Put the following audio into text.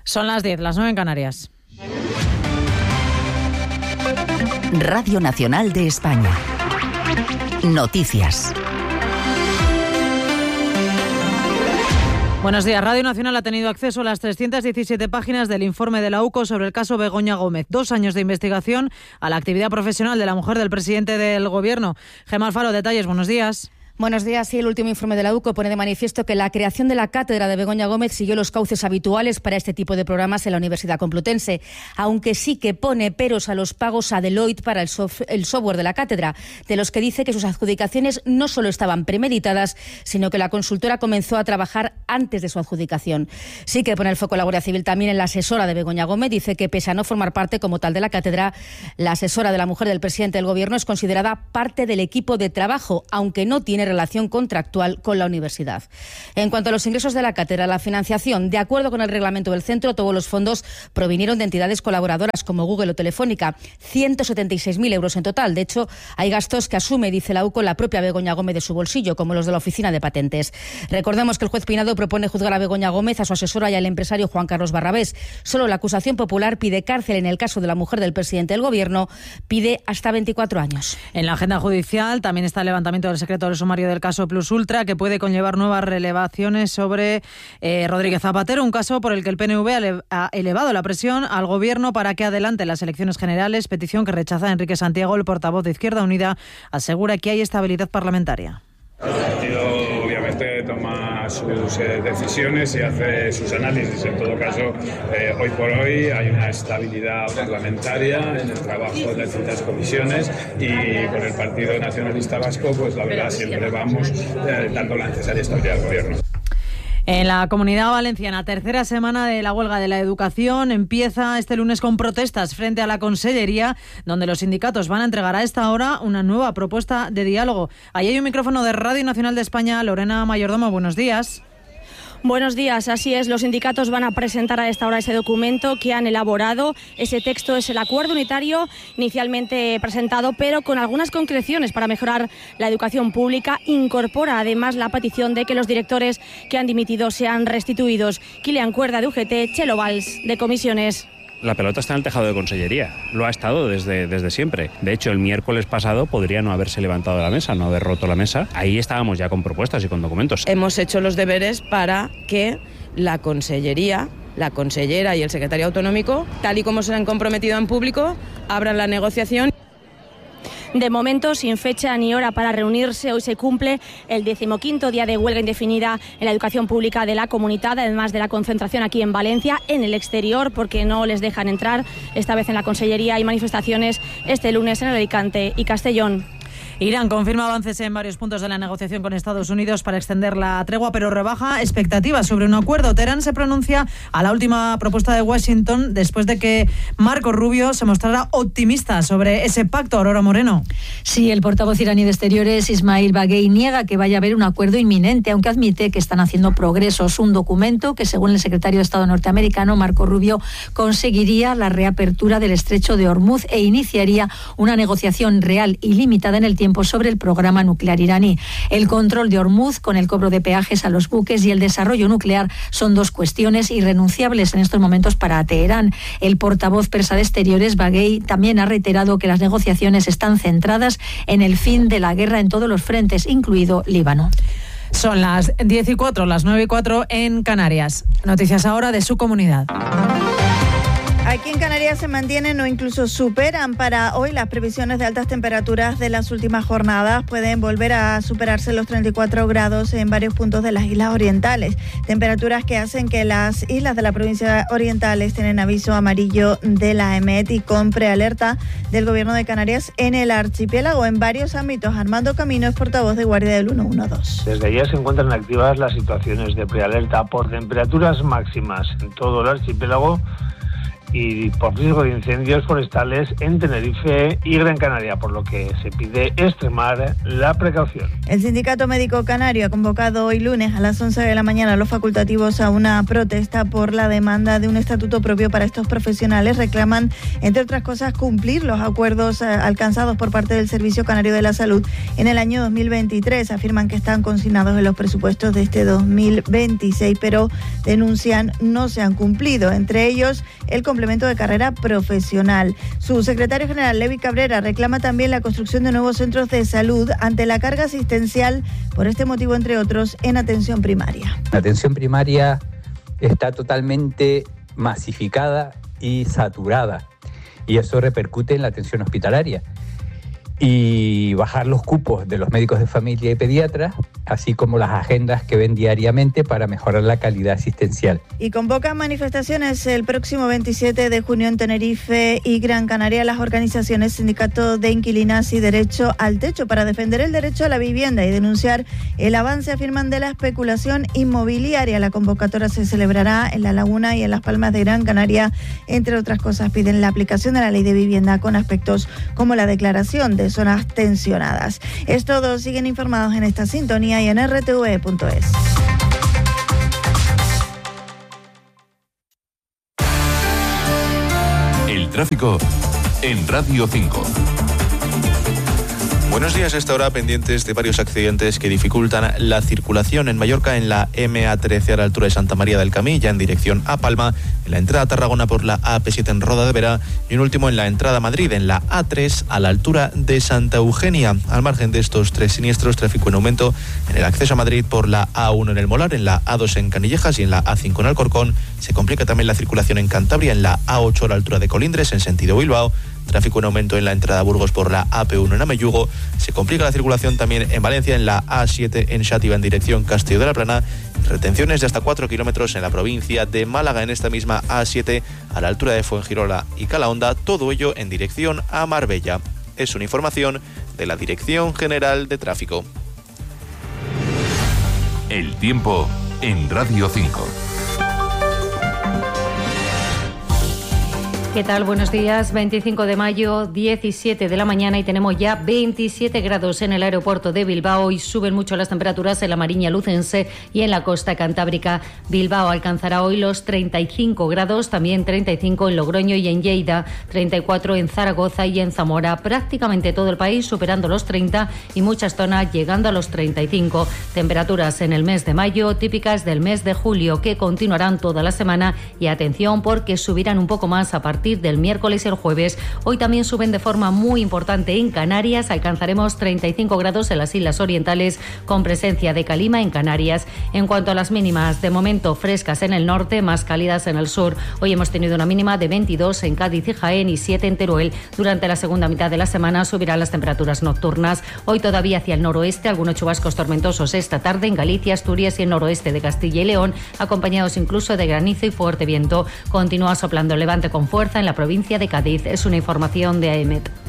Son las 10, las 9 en Canarias. Radio Nacional de España. Noticias. Buenos días. Radio Nacional ha tenido acceso a las 317 páginas del informe de la UCO sobre el caso Begoña Gómez. 2 años de investigación a la actividad profesional de la mujer del presidente del Gobierno. Gemma Alfaro, detalles. Buenos días. Buenos días. Sí, el último informe de la UCO pone de manifiesto que la creación de la cátedra de Begoña Gómez siguió los cauces habituales para este tipo de programas en la Universidad Complutense, aunque sí que pone peros a los pagos a Deloitte para el software de la cátedra, de los que dice que sus adjudicaciones no solo estaban premeditadas, sino que la consultora comenzó a trabajar antes de su adjudicación. Sí que pone el foco la Guardia Civil también en la asesora de Begoña Gómez. Dice que pese a no formar parte como tal de la cátedra, la asesora de la mujer del presidente del Gobierno es considerada parte del equipo de trabajo, aunque no tiene relación contractual con la universidad. En cuanto a los ingresos de la cátedra, la financiación, de acuerdo con el reglamento del centro, todos los fondos provinieron de entidades colaboradoras como Google o Telefónica, 176.000 euros en total. De hecho, hay gastos que asume, dice la UCO, la propia Begoña Gómez de su bolsillo, como los de la Oficina de Patentes. Recordemos que el juez Pinado propone juzgar a Begoña Gómez, a su asesora y al empresario Juan Carlos Barrabés. Solo la acusación popular pide cárcel en el caso de la mujer del presidente del Gobierno, pide hasta 24 años. En la agenda judicial también está el levantamiento del secreto sumario del caso Plus Ultra, que puede conllevar nuevas relevaciones sobre Rodríguez Zapatero, un caso por el que el PNV ha elevado la presión al Gobierno para que adelante las elecciones generales, petición que rechaza Enrique Santiago, el portavoz de Izquierda Unida, asegura que hay estabilidad parlamentaria. El partido obviamente toma sus decisiones y hace sus análisis. En todo caso, hoy por hoy hay una estabilidad parlamentaria en el trabajo de distintas comisiones y con el Partido Nacionalista Vasco, pues la verdad siempre vamos dando la necesaria estabilidad al Gobierno. En la Comunidad Valenciana, tercera semana de la huelga de la educación, empieza este lunes con protestas frente a la Consellería, donde los sindicatos van a entregar a esta hora una nueva propuesta de diálogo. Ahí hay un micrófono de Radio Nacional de España. Lorena Mayordomo, buenos días. Buenos días, así es. Los sindicatos van a presentar a esta hora ese documento que han elaborado. Ese texto es el acuerdo unitario inicialmente presentado, pero con algunas concreciones para mejorar la educación pública. Incorpora además la petición de que los directores que han dimitido sean restituidos. Kilian Cuerda de UGT, Chelo Valls de Comisiones. La pelota está en el tejado de Consellería, lo ha estado desde siempre. De hecho, el miércoles pasado podría no haberse levantado de la mesa, no haber roto la mesa. Ahí estábamos ya con propuestas y con documentos. Hemos hecho los deberes para que la Consellería, la consellera y el secretario autonómico, tal y como se han comprometido en público, abran la negociación. De momento, sin fecha ni hora para reunirse, hoy se cumple el 15º día de huelga indefinida en la educación pública de la comunidad, además de la concentración aquí en Valencia, en el exterior, porque no les dejan entrar. Esta vez en la Consellería hay manifestaciones este lunes en Alicante y Castellón. Irán confirma avances en varios puntos de la negociación con Estados Unidos para extender la tregua, pero rebaja expectativas sobre un acuerdo. Teherán se pronuncia a la última propuesta de Washington después de que Marco Rubio se mostrara optimista sobre ese pacto. Aurora Moreno. Sí, el portavoz iraní de Exteriores, Ismail Baghei, niega que vaya a haber un acuerdo inminente, aunque admite que están haciendo progresos. Un documento que, según el secretario de Estado norteamericano, Marco Rubio, conseguiría la reapertura del estrecho de Hormuz e iniciaría una negociación real y limitada en el tiempo sobre el programa nuclear iraní. El control de Hormuz, con el cobro de peajes a los buques, y el desarrollo nuclear son dos cuestiones irrenunciables en estos momentos para Teherán. El portavoz persa de Exteriores, Baghei, también ha reiterado que las negociaciones están centradas en el fin de la guerra en todos los frentes, incluido Líbano. Son las 10:04, las 9:04 en Canarias. Noticias ahora de su comunidad. Aquí en Canarias se mantienen o incluso superan para hoy las previsiones de altas temperaturas de las últimas jornadas. Pueden volver a superarse los 34 grados en varios puntos de las islas orientales. Temperaturas que hacen que las islas de la provincia orientales tienen aviso amarillo de la EMET y con prealerta del Gobierno de Canarias en el archipiélago en varios ámbitos. Armando Camino es portavoz de Guardia del 112. Desde ayer se encuentran activas las situaciones de prealerta por temperaturas máximas en todo el archipiélago y por riesgo de incendios forestales en Tenerife y Gran Canaria, por lo que se pide extremar la precaución. El Sindicato Médico Canario ha convocado hoy lunes a las 11 de la mañana a los facultativos a una protesta por la demanda de un estatuto propio para estos profesionales. Reclaman, entre otras cosas, cumplir los acuerdos alcanzados por parte del Servicio Canario de la Salud en el año 2023. Afirman que están consignados en los presupuestos de este 2026, pero denuncian no se han cumplido. Entre ellos, el complemento de carrera profesional. Su secretario general, Levi Cabrera, reclama también la construcción de nuevos centros de salud ante la carga asistencial, por este motivo, entre otros, en atención primaria. La atención primaria está totalmente masificada y saturada, y eso repercute en la atención hospitalaria. Y bajar los cupos de los médicos de familia y pediatras, así como las agendas que ven diariamente para mejorar la calidad asistencial. Y convocan manifestaciones el próximo 27 de junio en Tenerife y Gran Canaria las organizaciones Sindicato de Inquilinas y Derecho al Techo para defender el derecho a la vivienda y denunciar el avance, afirman, de la especulación inmobiliaria. La convocatoria se celebrará en La Laguna y en Las Palmas de Gran Canaria. Entre otras cosas, piden la aplicación de la ley de vivienda con aspectos como la declaración de zonas tensionadas. Es todo. Siguen informados en esta sintonía y en rtve.es. El tráfico en Radio 5. Buenos días. A esta hora pendientes de varios accidentes que dificultan la circulación en Mallorca, en la MA13 a la altura de Santa María del Camí, ya en dirección a Palma, en la entrada a Tarragona por la AP7 en Roda de Vera y un último en la entrada a Madrid, en la A3 a la altura de Santa Eugenia. Al margen de estos tres siniestros, tráfico en aumento en el acceso a Madrid por la A1 en el Molar, en la A2 en Canillejas y en la A5 en Alcorcón. Se complica también la circulación en Cantabria, en la A8 a la altura de Colindres, en sentido Bilbao. Tráfico en aumento en la entrada a Burgos por la AP1 en Ameyugo. Se complica la circulación también en Valencia, en la A7 en Xàtiva en dirección Castillo de la Plana. Retenciones de hasta 4 kilómetros en la provincia de Málaga, en esta misma A7 a la altura de Fuengirola y Calahonda. Todo ello en dirección a Marbella. Es una información de la Dirección General de Tráfico. El tiempo en Radio 5. ¿Qué tal? Buenos días. 25 de mayo, 17 de la mañana y tenemos ya 27 grados en el aeropuerto de Bilbao y suben mucho las temperaturas en la Mariña Lucense y en la costa cantábrica. Bilbao alcanzará hoy los 35 grados, también 35 en Logroño y en Lleida, 34 en Zaragoza y en Zamora. Prácticamente todo el país superando los 30 y muchas zonas llegando a los 35. Temperaturas en el mes de mayo típicas del mes de julio que continuarán toda la semana y atención porque subirán un poco más a partir del miércoles y el jueves. Hoy también suben de forma muy importante en Canarias. Alcanzaremos 35 grados en las Islas Orientales con presencia de calima en Canarias. En cuanto a las mínimas, de momento frescas en el norte, más cálidas en el sur. Hoy hemos tenido una mínima de 22 en Cádiz y Jaén y 7 en Teruel. Durante la segunda mitad de la semana subirán las temperaturas nocturnas. Hoy todavía hacia el noroeste, algunos chubascos tormentosos esta tarde en Galicia, Asturias y el noroeste de Castilla y León, acompañados incluso de granizo y fuerte viento. Continúa soplando el levante con fuerza en la provincia de Cádiz. Es una información de AEMET.